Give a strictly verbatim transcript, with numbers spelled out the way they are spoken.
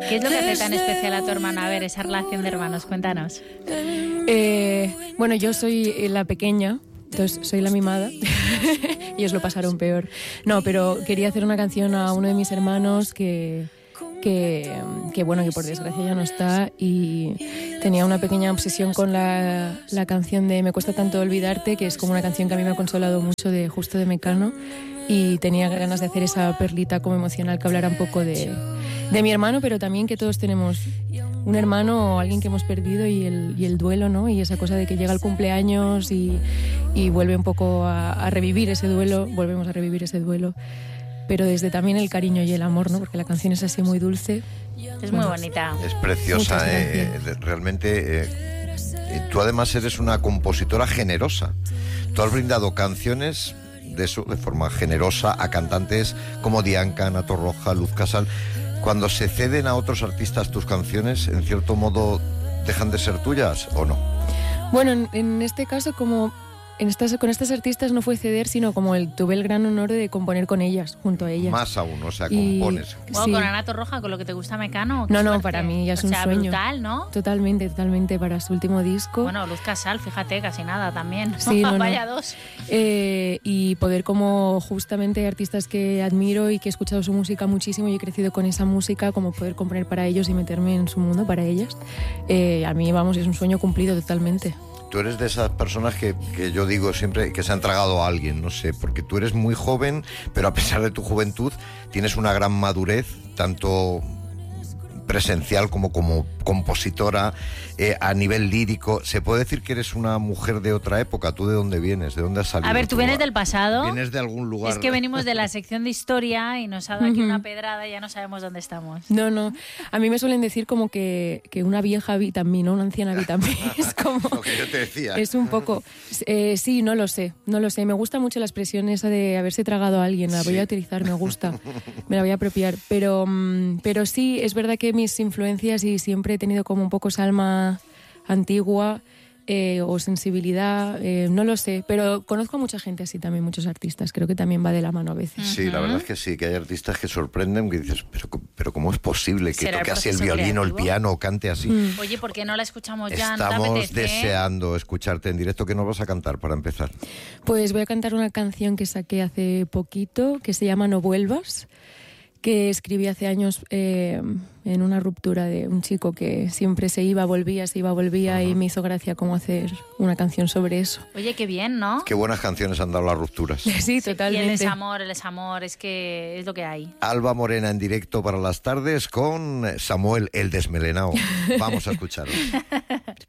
¿Qué es lo que hace tan especial a tu hermana? A ver, esa relación de hermanos, cuéntanos. Eh, bueno, yo soy la pequeña, entonces soy la mimada. Ellos lo pasaron peor. No, pero quería hacer una canción a uno de mis hermanos que... Que, que bueno, que por desgracia ya no está, y tenía una pequeña obsesión con la, la canción de Me cuesta tanto olvidarte, que es como una canción que a mí me ha consolado mucho, de Justo de Mecano, y tenía ganas de hacer esa perlita como emocional que hablara un poco de, de mi hermano, pero también que todos tenemos un hermano o alguien que hemos perdido, y el, y el duelo, ¿no? Y esa cosa de que llega el cumpleaños y, y vuelve un poco a, a revivir ese duelo, volvemos a revivir ese duelo, pero desde también el cariño y el amor, ¿no? Porque la canción es así muy dulce. Es muy bonita. Es preciosa, eh, realmente. Eh, tú además eres una compositora generosa. Tú has brindado canciones de eso, de forma generosa, a cantantes como Dianca, Ana Torroja, Luz Casal. Cuando se ceden a otros artistas tus canciones, en cierto modo, ¿dejan de ser tuyas o no? Bueno, en, en este caso, como... En estas, con estas artistas no fue ceder, sino como el, tuve el gran honor de componer con ellas, junto a ellas. Más aún, o sea, y, compones. Bueno, sí. con Ana Torroja, con lo que te gusta Mecano. No, no, suerte. para mí ya es o un sea, sueño. brutal, ¿no? Totalmente, totalmente, para su último disco. Bueno, Luz Casal, fíjate, casi nada también. Sí, no, no. Vaya dos. Eh, y poder, como justamente artistas que admiro y que he escuchado su música muchísimo y he crecido con esa música, como poder componer para ellos y meterme en su mundo para ellas, eh, a mí, vamos, es un sueño cumplido totalmente. Tú eres de esas personas que, que yo digo siempre que se han tragado a alguien, no sé, porque tú eres muy joven, pero a pesar de tu juventud tienes una gran madurez, tanto presencial como como compositora, eh, a nivel lírico. ¿Se puede decir que eres una mujer de otra época? ¿Tú de dónde vienes? ¿De dónde has salido? A ver, tú vienes del pasado. ¿Vienes de algún lugar? Es que venimos de la sección de historia y nos ha dado aquí una pedrada y ya no sabemos dónde estamos. No, no. A mí me suelen decir como que, que una vieja habita en mí, ¿no? Una anciana habita en mí. Es como... Lo que yo te decía. Es un poco... Eh, sí, no lo sé, no lo sé. Me gusta mucho la expresión esa de haberse tragado a alguien. La voy Sí. a utilizar, me gusta. Me la voy a apropiar. Pero, pero sí, es verdad que mis influencias, y siempre he tenido como un poco esa alma antigua, eh, o sensibilidad, eh, no lo sé, pero conozco a mucha gente así también, muchos artistas, creo que también va de la mano a veces. Sí, la verdad es que sí, que hay artistas que sorprenden, que dices, pero, pero ¿cómo es posible que ¿Será toque el así el proceso violín o el creativo? piano o cante así? Mm. Oye, ¿por qué no la escuchamos ya? ¿No te Estamos apetece? deseando escucharte en directo. ¿Qué nos vas a cantar para empezar? Pues voy a cantar una canción que saqué hace poquito, que se llama No vuelvas, que escribí hace años eh, en una ruptura de un chico que siempre se iba, volvía, se iba, volvía, uh-huh. y me hizo gracia como hacer una canción sobre eso. Oye, qué bien, ¿no? Qué buenas canciones han dado las rupturas. Sí, totalmente. Y el desamor, el desamor, es que es lo que hay. Alba Morena en directo para las tardes con Samuel el Desmelenao. Vamos a escucharlo.